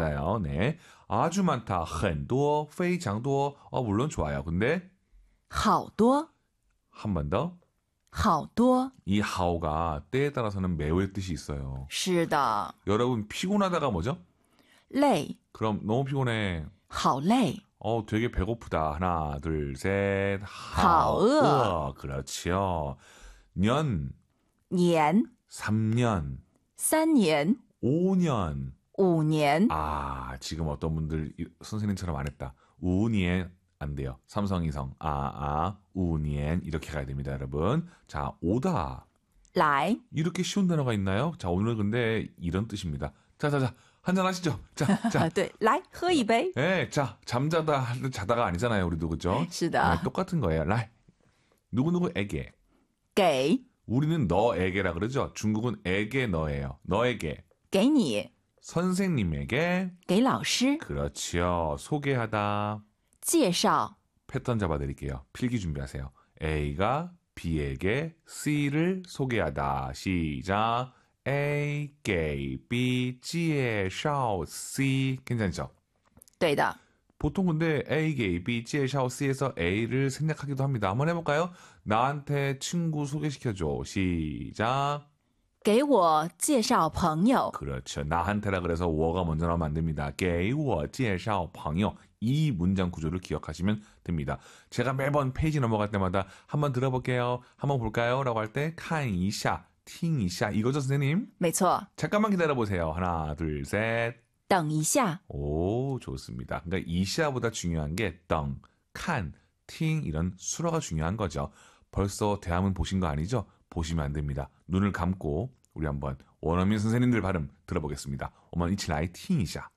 맞아요. 네. 아주 많다. 很多, 非常多. 물론 좋아요. 근데 好多 한 번 더. 好多 이 하오가 때에 따라서는 매우의 뜻이 있어요. 是的 여러분 피곤하다가 뭐죠? 累 그럼 너무 피곤해. 好累 되게 배고프다. 하나, 둘, 셋. 好饿 그렇죠. 년, 年 3년, 3年 5년. 5年 지금 어떤 분들 선생님처럼 안 했다. 5년 안 돼요. 삼성이성. 우니엔 이렇게 가야 됩니다, 여러분. 자, 오다. 来 이렇게 쉬운 단어가 있나요? 자, 오늘 근데 이런 뜻입니다. 자, 한잔 하시죠. 자. 对来喝一杯 네, 자, 자다가 아니잖아요, 우리도 그죠? 是的 네, 똑같은 거예요. 라이. 누구누구에게. 给 우리는 너에게라 그러죠. 중국은 에게 너예요. 너에게. 给你 선생님에게. 给老师 그렇죠. 소개하다. 介绍 패턴 잡아드릴게요. 필기 준비하세요. A가 B에게 C를 소개하다. 시작. A, 给 B, 介绍 C. 괜찮죠? 对的 보통 근데 A, 给 B, 介绍 C에서 A를 생략하기도 합니다. 한번 해볼까요? 나한테 친구 소개시켜줘. 시작. 给我介绍朋友 그렇죠. 나한테라 그래서 워가 먼저 나오면 안 됩니다. 给我介绍朋友. 이 문장 구조를 기억하시면 됩니다. 제가 매번 페이지 넘어갈 때마다 한번 들어볼게요. 한번 볼까요? 라고 할 때 看一下, 听一下 이거죠, 선생님? 没错 잠깐만 기다려보세요. 하나, 둘, 셋. 等一下 오, 좋습니다. 그러니까 이샤보다 중요한 게 덩, 칸, 팅 이런 수어가 중요한 거죠. 벌써 대화문 보신 거 아니죠? 보시면 안 됩니다. 눈을 감고 우리 한번 원어민 선생님들 발음 들어보겠습니다. 我们一起来听一下.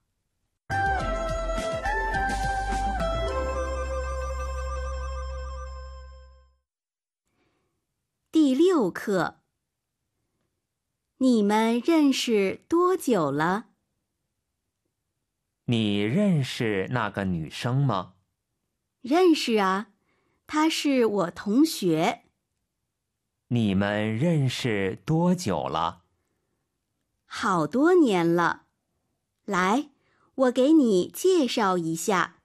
第6课，你们认识多久了？ 你认识那个女生吗？ 认识啊，她是我同学。 你们认识多久了？ 好多年了。来，我给你介绍一下。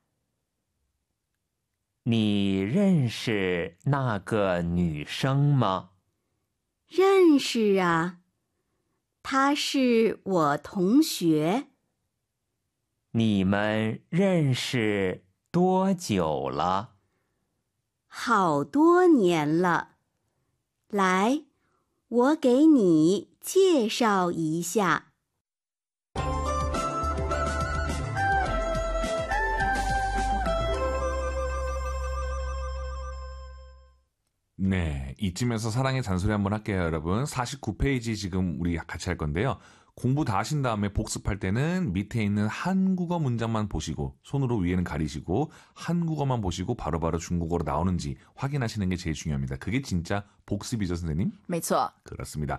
你认识那个女生吗？ 认识啊，她是我同学。 你们认识多久了？ 好多年了。来，我给你介绍一下。 네, 이쯤에서 사랑의 잔소리 한번 할게요, 여러분. 49페이지 지금 우리 같이 할 건데요. 공부 다 하신 다음에 복습할 때는 밑에 있는 한국어 문장만 보시고 손으로 위에는 가리시고 한국어만 보시고 바로바로 중국어로 나오는지 확인하시는 게 제일 중요합니다. 그게 진짜 복습이죠, 선생님? 没错 그렇습니다.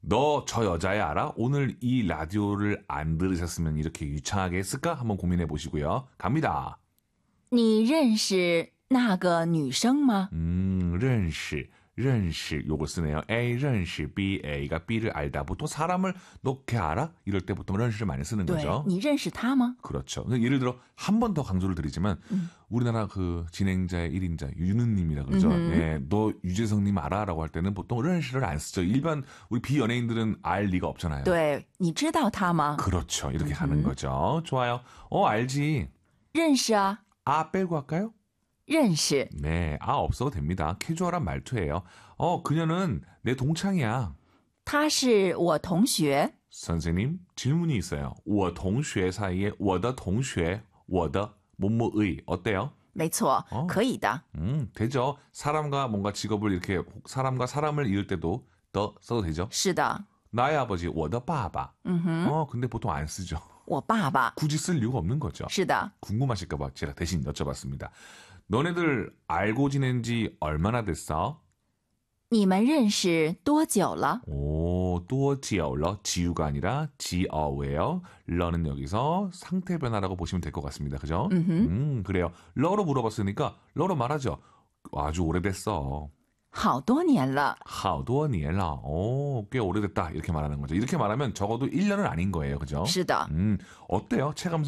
너 저 여자애 알아? 오늘 이 라디오를 안 들으셨으면 이렇게 유창하게 했을까? 한번 고민해 보시고요. 갑니다. 你认识那个女生吗认识요거 쓰네요. A 认识 B, A가 B를 알다. 보통 사람을 너 걔 알아? 이럴 때 보통 认识를 많이 쓰는 对 거죠. 你认识她吗 그렇죠. 예를 들어 한 번 더 강조를 드리지만 우리나라 그 진행자의 1인자 유는님이라 그러죠. 예, 너 유재석님 알아?라고 할 때는 보통 认识를 안 쓰죠. 일반 우리 비연예인들은 알 리가 없잖아요. 对你知道她吗 그렇죠. 이렇게 가는 거죠. 좋아요. 알지. 认识啊 아 빼고 할까요? 认识 네, 없어도 됩니다. 캐주얼한 말투예요. 그녀는 내 동창이야. 她是我同学 선생님, 질문이 있어요. 我同学 사이에 我的同学, 我的뭐뭐의 어때요? 没错可以的 되죠. 사람과 뭔가 직업을 이렇게 사람과 사람을 이을 때도 더 써도 되죠. 是的 나의 아버지, 我的爸爸. 근데 보통 안 쓰죠. 我爸爸 굳이 쓸 이유가 없는 거죠. 是的 궁금하실까봐 제가 대신 여쭤봤습니다. 너네들 알고 지낸 지 얼마나 됐어? 你们认识多久了 오, 또 지어러 지우가 아니라 지어웨요. 러는 여기서 상태 변화라고 보시면 될 것 같습니다. 그죠? 그래요. 러로 물어봤으니까 러로 말하죠. 아주 오래됐어. 好多年了好多年了. 꽤 오래됐다. 이렇게 말하는 거죠. 이렇게 말하면 적어도 1년은 아닌 거예요. 그죠? 是的 어때요? 체감